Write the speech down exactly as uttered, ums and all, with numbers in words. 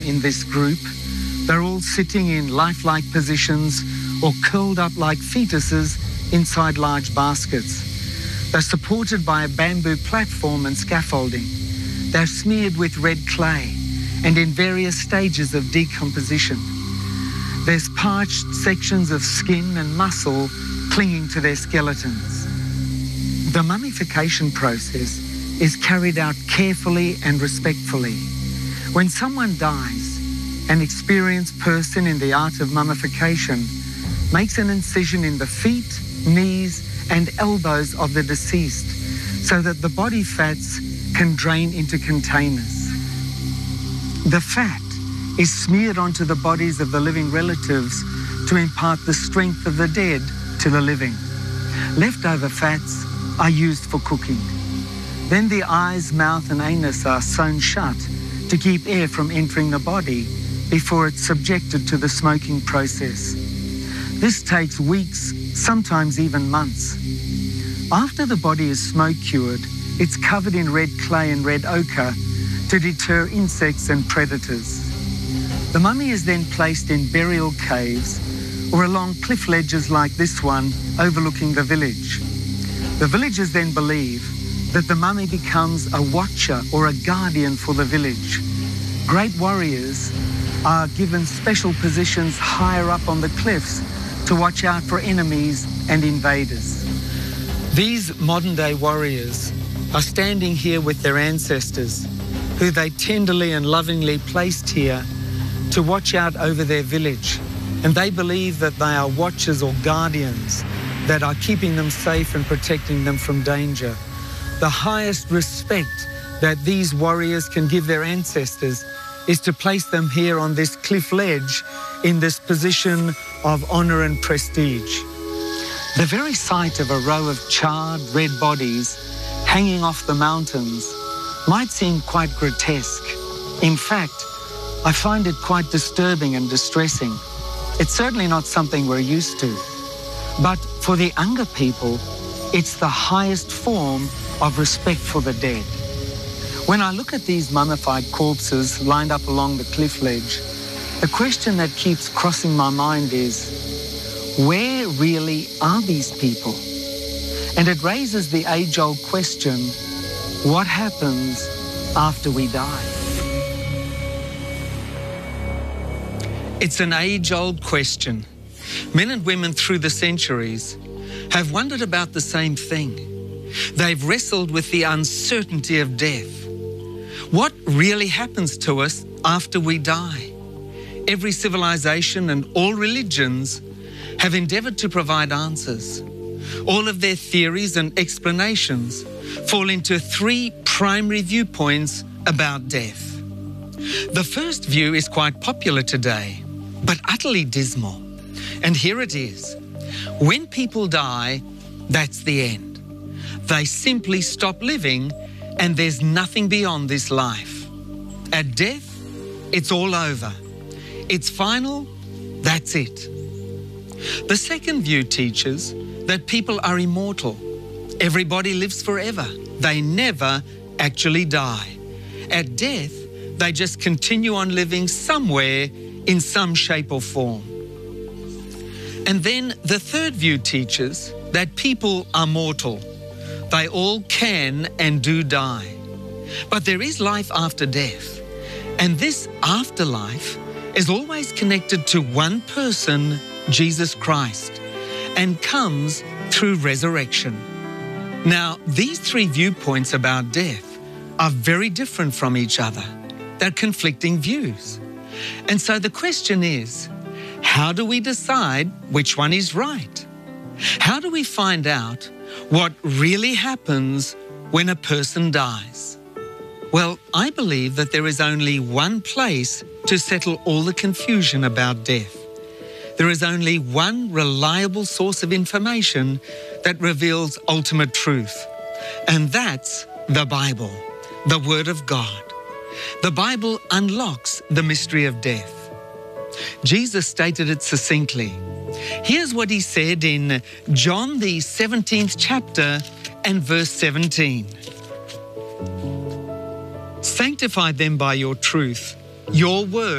In this group, they're all sitting in lifelike positions or curled up like fetuses inside large baskets. They're supported by a bamboo platform and scaffolding. They're smeared with red clay and in various stages of decomposition. There's parched sections of skin and muscle clinging to their skeletons. The mummification process is carried out carefully and respectfully. When someone dies, an experienced person in the art of mummification makes an incision in the feet, knees, and elbows of the deceased so that the body fats can drain into containers. The fat is smeared onto the bodies of the living relatives to impart the strength of the dead to the living. Leftover fats are used for cooking. Then the eyes, mouth, and anus are sewn shut to keep air from entering the body before it's subjected to the smoking process. This takes weeks, sometimes even months. After the body is smoke cured, it's covered in red clay and red ochre to deter insects and predators. The mummy is then placed in burial caves or along cliff ledges like this one overlooking the village. The villagers then believe that the mummy becomes a watcher or a guardian for the village. Great warriors are given special positions higher up on the cliffs to watch out for enemies and invaders. These modern-day warriors are standing here with their ancestors, who they tenderly and lovingly placed here to watch out over their village. And they believe that they are watchers or guardians that are keeping them safe and protecting them from danger. The highest respect that these warriors can give their ancestors is to place them here on this cliff ledge in this position of honor and prestige. The very sight of a row of charred red bodies hanging off the mountains might seem quite grotesque. In fact, I find it quite disturbing and distressing. It's certainly not something we're used to. But for the Anga people, it's the highest form of respect for the dead. When I look at these mummified corpses lined up along the cliff ledge, the question that keeps crossing my mind is, where really are these people? And it raises the age-old question, what happens after we die? It's an age-old question. Men and women through the centuries have wondered about the same thing. They've wrestled with the uncertainty of death. What really happens to us after we die? Every civilization and all religions have endeavored to provide answers. All of their theories and explanations fall into three primary viewpoints about death. The first view is quite popular today, but utterly dismal. And here it is. When people die, that's the end. They simply stop living and there's nothing beyond this life. At death, it's all over. It's final, that's it. The second view teaches that people are immortal. Everybody lives forever. They never actually die. At death, they just continue on living somewhere in some shape or form. And then the third view teaches that people are mortal. They all can and do die. But there is life after death. And this afterlife is always connected to one person, Jesus Christ, and comes through resurrection. Now, these three viewpoints about death are very different from each other. They're conflicting views. And so the question is, how do we decide which one is right? How do we find out what really happens when a person dies? Well, I believe that there is only one place to settle all the confusion about death. There is only one reliable source of information that reveals ultimate truth, and that's the Bible, the Word of God. The Bible unlocks the mystery of death. Jesus stated it succinctly. Here's what he said in John, the seventeenth chapter and verse seventeen. Sanctify them by your truth. Your word